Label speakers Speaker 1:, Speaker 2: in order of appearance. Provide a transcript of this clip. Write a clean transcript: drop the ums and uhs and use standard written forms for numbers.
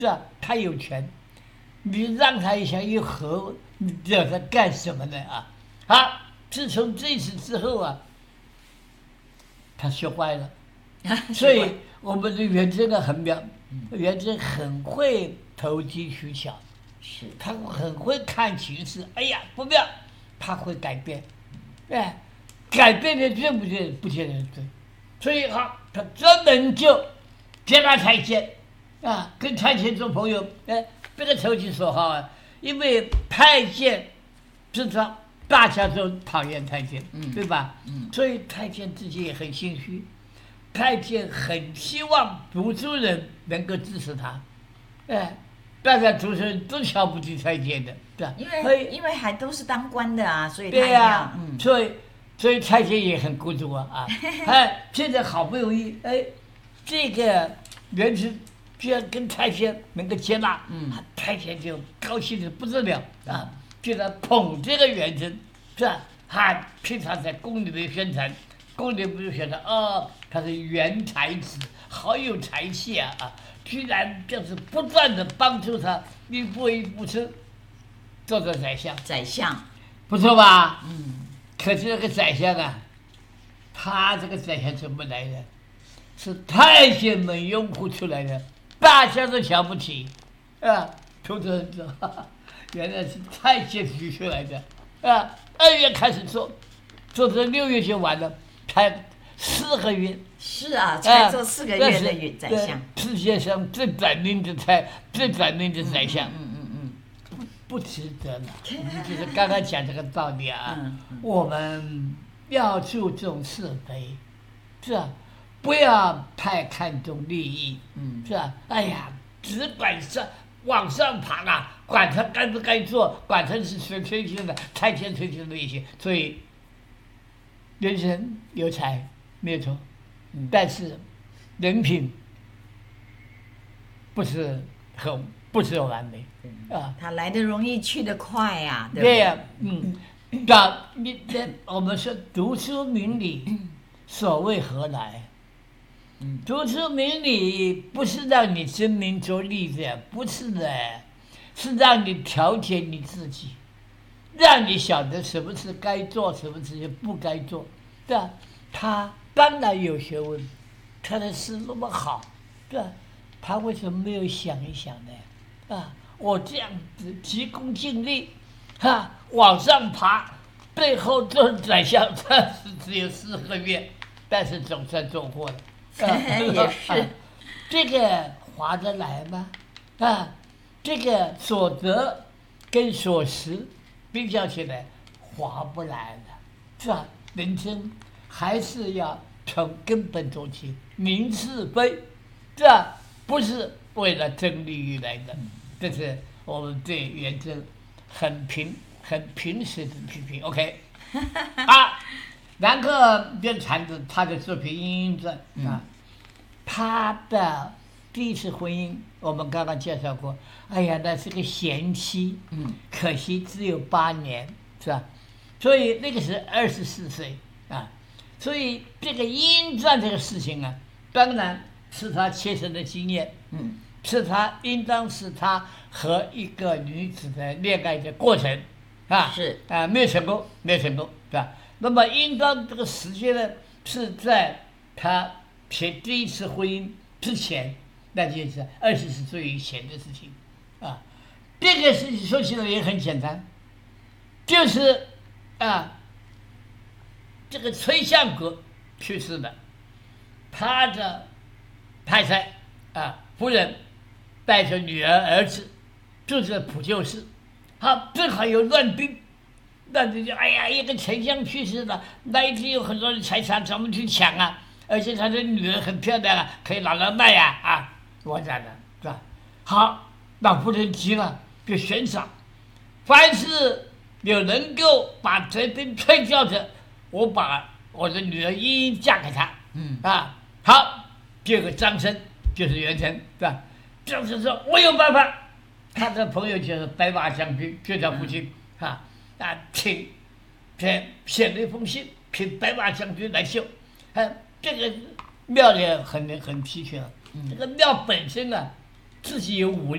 Speaker 1: 是吧？他有权，你让他一下一合，你叫他干什么呢啊？好，自从这次之后啊，他学坏了。所以我们的袁真呢很妙，袁真很会投机取巧，
Speaker 2: 是
Speaker 1: 他很会看形势，哎呀不妙，他会改变，哎，改变的对不对？不见得对，所以好，他专门就接纳太监，啊，跟太监做朋友，哎，这个投机说好啊，因为太监知道大家都讨厌太监，对吧？所以太监自己也很心虚。太监很希望读书人能够支持他，哎，大家读书人都瞧不起太监的，对吧？
Speaker 2: 因为还都是当官的啊，所以他
Speaker 1: 对呀、所以太监也很孤独啊，哎，现在好不容易，哎，这个袁之居然跟太监能够接纳，太监就高兴的不得了啊，就在捧这个袁真，是吧？他平常在宫里面宣传。宫里不是觉得哦，他是元才子，好有才气啊！居然就是不断的帮助他一步一步做到宰相。
Speaker 2: 宰相
Speaker 1: 不错吧？可是这个宰相啊，他这个宰相怎么来的？是太监们拥护出来的，大家都瞧不起啊！投资人知道，原来是太监提出来的啊！2月开始做到6月就完了。才4个月，
Speaker 2: 是啊，才做4个月的宰相，
Speaker 1: 世界上最短命的宰相，不值得了。就是刚刚讲这个道理啊，我们要注重是非，是吧？不要太看重利益，是吧？哎呀，只管往上爬啊，管他该不该做，管他是谁推荐的，太监推荐的一些，所以。人生有才没有错，但是人品不是完美啊。
Speaker 2: 他来得容易去得快呀，对不
Speaker 1: 对呀，我们说读书明理，所谓何来？读书明理不是让你争名夺利的，不是的，是让你调节你自己。让你晓得什么事该做，什么事情不该做，对吧？他当然有学问，他的诗那么好，对吧？他为什么没有想一想呢？啊，我这样子急功近利，往上爬，最后做宰相，但是只有4个月，但是总算做过了，
Speaker 2: 也是，
Speaker 1: 这个划得来吗？这个所得跟所失。比较起来，划不来的，是吧？人生还是要从根本做起，明是非，是吧？不是为了争利益来的。这是我们对袁真很平实的批评。OK， 然后就谈着他的作品《莺莺传》啊，他的第一次婚姻。我们刚刚介绍过，哎呀，那是个贤妻，可惜只有8年，是吧？所以那个是24岁啊，所以这个莺传这个事情啊，当然是他切身的经验，应当是他和一个女子的恋爱的过程，
Speaker 2: 是
Speaker 1: 啊，没有成功，是吧？那么应当这个时间呢，是在他第一次婚姻之前。那就是20岁以前的事情，啊，这个事情说起来也很简单，就是这个崔相国去世了，他的太太夫人带着女儿子住在普救寺，正好有乱兵，那就哎呀，一个丞相去世了，那一定有很多的财产，咱们去抢啊！而且他的女儿很漂亮啊，可以拿来卖啊！我讲的是吧？好，那夫人急了，就悬赏，凡是有能够把贼兵推掉的，我把我的女儿一一嫁给他。好，第2个张生就是袁成，是吧？张生说：“我有办法。”他的朋友就是白马将军，就在附近请写了一封信，请白马将军来救。这个庙里很齐全。这个庙本身自己有武力。